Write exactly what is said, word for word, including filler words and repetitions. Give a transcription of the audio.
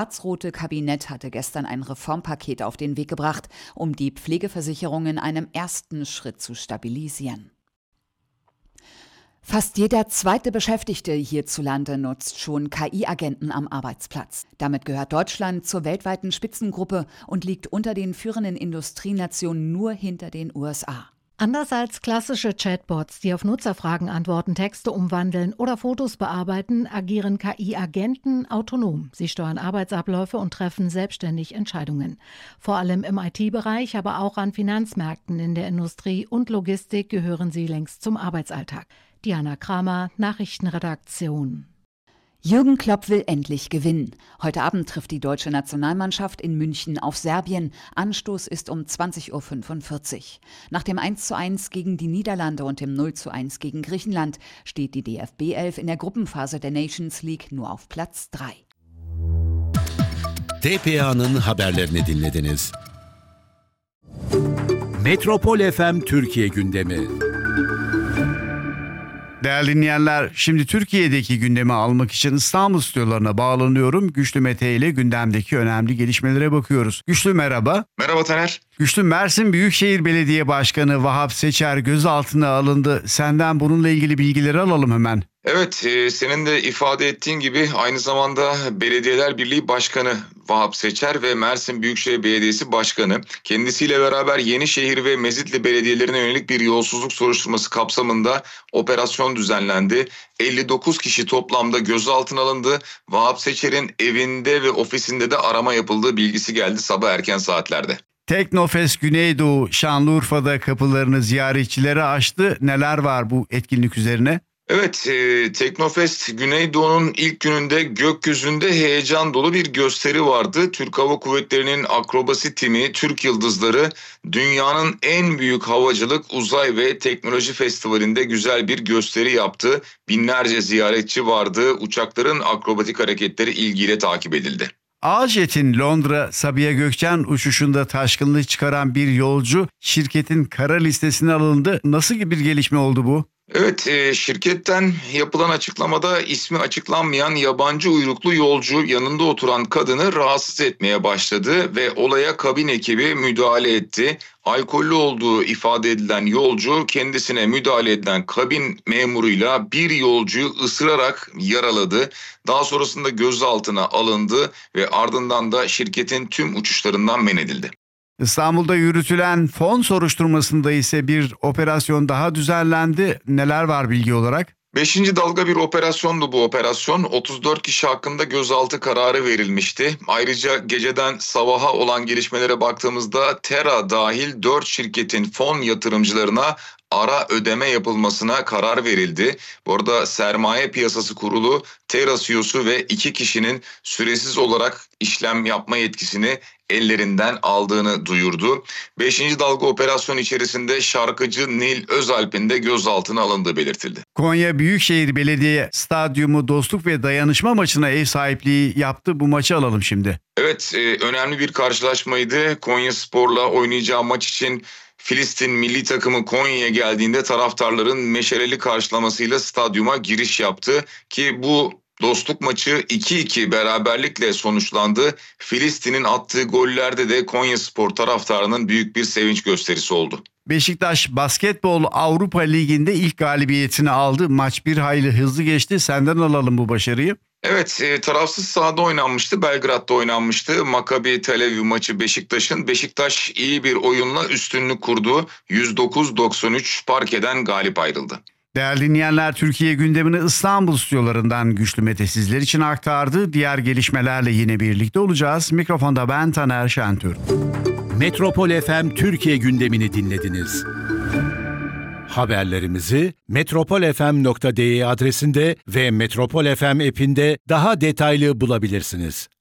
schwarz-rote Kabinett hatte gestern ein Reformpaket auf den Weg gebracht, um die Pflegeversicherung in einem ersten Schritt zu stabilisieren. Fast jeder zweite Beschäftigte hierzulande nutzt schon K I-Agenten am Arbeitsplatz. Damit gehört Deutschland zur weltweiten Spitzengruppe und liegt unter den führenden Industrienationen nur hinter den U S A. Anders als klassische Chatbots, die auf Nutzerfragen antworten, Texte umwandeln oder Fotos bearbeiten, agieren K I-Agenten autonom. Sie steuern Arbeitsabläufe und treffen selbstständig Entscheidungen. Vor allem im I T-Bereich, aber auch an Finanzmärkten, in der Industrie und Logistik gehören sie längst zum Arbeitsalltag. Diana Kramer, Nachrichtenredaktion. Jürgen Klopp will endlich gewinnen. Heute Abend trifft die deutsche Nationalmannschaft in München auf Serbien. Anstoß ist um zwanzig Uhr fünfundvierzig. Nach dem eins zu eins gegen die Niederlande und dem null zu eins gegen Griechenland steht die D F B elf in der Gruppenphase der Nations League nur auf Platz drei. T P A'nın haberlerini dinlediniz. Metropol F M Türkiye gündemi. Değerli dinleyenler, şimdi Türkiye'deki gündemi almak için İstanbul stüdyolarına bağlanıyorum. Güçlü Mete ile gündemdeki önemli gelişmelere bakıyoruz. Güçlü merhaba. Merhaba Taner. Güçlü, Mersin Büyükşehir Belediye Başkanı Vahap Seçer gözaltına alındı. Senden bununla ilgili bilgileri alalım hemen. Evet, e, senin de ifade ettiğin gibi aynı zamanda Belediyeler Birliği Başkanı Vahap Seçer ve Mersin Büyükşehir Belediyesi Başkanı kendisiyle beraber Yenişehir ve Mezitli belediyelerine yönelik bir yolsuzluk soruşturması kapsamında operasyon düzenlendi. elli dokuz kişi toplamda gözaltına alındı. Vahap Seçer'in evinde ve ofisinde de arama yapıldığı bilgisi geldi sabah erken saatlerde. Teknofest Güneydoğu Şanlıurfa'da kapılarını ziyaretçilere açtı. Neler var bu etkinlik üzerine? Evet, e, Teknofest Güneydoğu'nun ilk gününde gökyüzünde heyecan dolu bir gösteri vardı. Türk Hava Kuvvetleri'nin akrobasi timi, Türk Yıldızları, dünyanın en büyük havacılık, uzay ve teknoloji festivalinde güzel bir gösteri yaptı. Binlerce ziyaretçi vardı. Uçakların akrobatik hareketleri ilgiyle takip edildi. A-Jet'in Londra Sabiha Gökçen uçuşunda taşkınlık çıkaran bir yolcu şirketin kara listesine alındı. Nasıl bir gelişme oldu bu? Evet, e, şirketten yapılan açıklamada ismi açıklanmayan yabancı uyruklu yolcu yanında oturan kadını rahatsız etmeye başladı ve olaya kabin ekibi müdahale etti. Alkollü olduğu ifade edilen yolcu kendisine müdahale edilen kabin memuruyla bir yolcuyu ısırarak yaraladı. Daha sonrasında gözaltına alındı ve ardından da şirketin tüm uçuşlarından men edildi. İstanbul'da yürütülen fon soruşturmasında ise bir operasyon daha düzenlendi. Neler var bilgi olarak? Beşinci dalga bir operasyondu bu operasyon. otuz dört kişi hakkında gözaltı kararı verilmişti. Ayrıca geceden sabaha olan gelişmelere baktığımızda Tera dahil dört şirketin fon yatırımcılarına ara ödeme yapılmasına karar verildi. Bu arada Sermaye Piyasası Kurulu Tera C E O'su ve iki kişinin süresiz olarak işlem yapma yetkisini ellerinden aldığını duyurdu. Beşinci dalga operasyon içerisinde şarkıcı Nil Özalp'in de gözaltına alındığı belirtildi. Konya Büyükşehir Belediye Stadyumu Dostluk ve Dayanışma maçına ev sahipliği yaptı. Bu maçı alalım şimdi. Evet, e, önemli bir karşılaşmaydı. Konyaspor'la oynayacağı maç için Filistin milli takımı Konya'ya geldiğinde taraftarların meşaleli karşılamasıyla stadyuma giriş yaptı ki bu dostluk maçı iki iki beraberlikle sonuçlandı. Filistin'in attığı gollerde de Konyaspor taraftarının büyük bir sevinç gösterisi oldu. Beşiktaş Basketbol Avrupa Ligi'nde ilk galibiyetini aldı. Maç bir hayli hızlı geçti. Senden alalım bu başarıyı. Evet, e, tarafsız sahada oynanmıştı. Belgrad'da oynanmıştı. Maccabi Tel Aviv maçı Beşiktaş'ın. Beşiktaş iyi bir oyunla üstünlük kurdu. yüz dokuz doksan üç parkeden galip ayrıldı. Değerli dinleyenler, Türkiye gündemini İstanbul stüdyolarından Güçlü Mete sizler için aktardı. Diğer gelişmelerle yine birlikte olacağız. Mikrofonda ben Taner Şentürk. Metropol F M Türkiye gündemini dinlediniz. Haberlerimizi metropol f m nokta d e adresinde ve Metropol F M app'inde daha detaylı bulabilirsiniz.